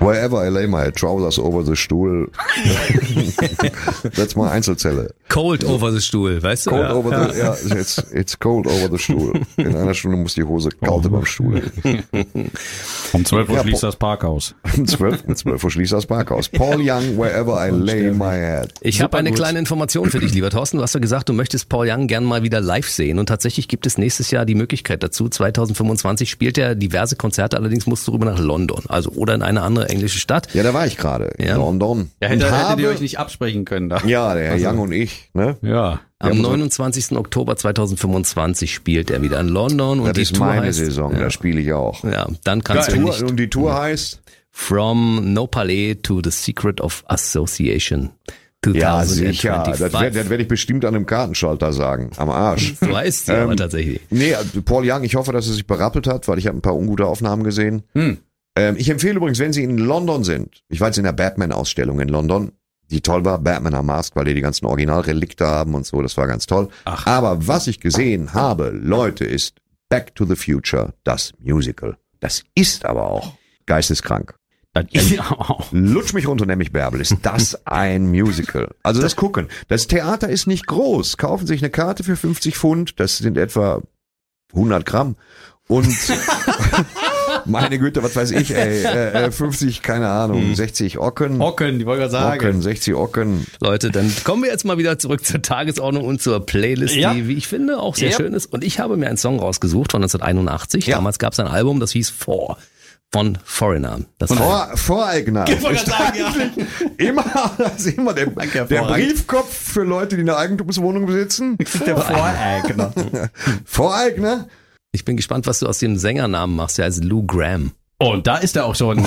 Wherever I lay my trousers over the Stuhl. That's my Einzelzelle. Cold over the Stuhl, weißt du? Cold over the, ja, it's cold over the Stuhl. In einer Stunde muss die Hose kalt über dem Stuhl. Um 12 Uhr schließt das Parkhaus. Um 12 Uhr schließt das Parkhaus. Paul Young, Wherever I lay my head. Ich habe eine kleine Information für dich, lieber Thorsten. Du hast ja gesagt, du möchtest Paul Young gern mal wieder live sehen. Und tatsächlich gibt es nächstes Jahr die Möglichkeit dazu. 2025 spielt er diverse Konzerte, allerdings musst du rüber nach London. Also oder in eine andere englische Stadt. Ja, da war ich gerade. In London. Ja, hättet ihr euch nicht absprechen können da. Ja, der Herr Young und ich. Ne? Ja. Am 29. Oktober 2025 spielt er wieder in London. Und das die ist Tour meine heißt, Saison, da spiele ich auch. Ja, dann kannst du nicht. Und die Tour heißt? From No Palais to the Secret of Association. Ja, sicher. Das werd ich bestimmt an einem Kartenschalter sagen. Am Arsch. So heißt sie aber tatsächlich. Nee, Paul Young, ich hoffe, dass er sich berappelt hat, weil ich habe ein paar ungute Aufnahmen gesehen. Ich empfehle übrigens, wenn Sie in London sind, ich war jetzt in der Batman-Ausstellung in London, die toll war, Batman Unmasked, weil die ganzen Originalrelikte haben und so, das war ganz toll. Ach. Aber was ich gesehen habe, Leute, ist Back to the Future, das Musical. Das ist aber auch geisteskrank. Das ist auch. Lutsch mich runter, nämlich Bärbel. Ist das ein Musical? Also das Gucken. Das Theater ist nicht groß. Kaufen sich eine Karte für 50 Pfund. Das sind etwa 100 Gramm. Und meine Güte, was weiß ich, 50, keine Ahnung, 60 Ocken. Ocken, die wollte ich sagen. Ocken, 60 Ocken. Leute, dann kommen wir jetzt mal wieder zurück zur Tagesordnung und zur Playlist, die, wie ich finde, auch sehr schön ist. Und ich habe mir einen Song rausgesucht von 1981. Ja. Damals gab es ein Album, das hieß Four. Von Foreigner. Voreigner. Ich wollte gerade sagen, Das ist immer der Briefkopf für Leute, die eine Eigentumswohnung besitzen. Der Voreigner. Voreigner? Ich bin gespannt, was du aus dem Sängernamen machst. Der heißt Lou Gramm. Und da ist er auch schon.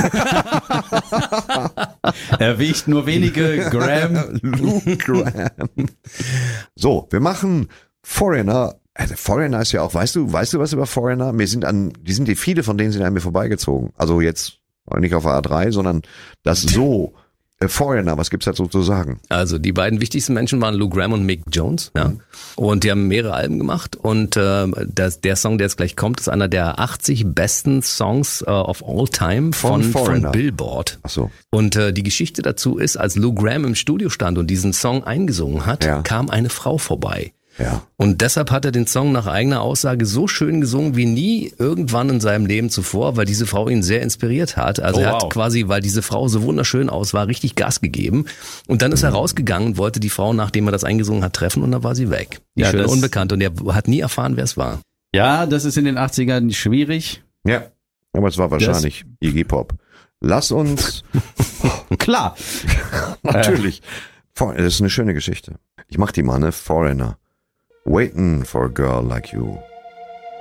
Er wiegt nur wenige Gramm. Lou Gramm. So, wir machen Foreigner. Also Foreigner ist ja auch, weißt du was über Foreigner? Viele von denen sind an mir vorbeigezogen. Also jetzt nicht auf der A3, sondern das so. Foreigner, was gibt's dazu zu sagen? Also die beiden wichtigsten Menschen waren Lou Gramm und Mick Jones, ja. Und die haben mehrere Alben gemacht und der Song, der jetzt gleich kommt, ist einer der 80 besten Songs of all time von Billboard. Ach so. Und die Geschichte dazu ist, als Lou Gramm im Studio stand und diesen Song eingesungen hat, kam eine Frau vorbei. Ja. Und deshalb hat er den Song nach eigener Aussage so schön gesungen wie nie irgendwann in seinem Leben zuvor, weil diese Frau ihn sehr inspiriert hat. Also er hat quasi, weil diese Frau so wunderschön aus war, richtig Gas gegeben. Und dann ist er rausgegangen und wollte die Frau, nachdem er das eingesungen hat, treffen und dann war sie weg. Die schöne Unbekannte. Und er hat nie erfahren, wer es war. Ja, das ist in den 80ern schwierig. Ja, aber es war wahrscheinlich Iggy Pop. Lass uns... Klar. Natürlich. Das ist eine schöne Geschichte. Ich mach die mal, ne? Foreigner. Waiting for a girl like you.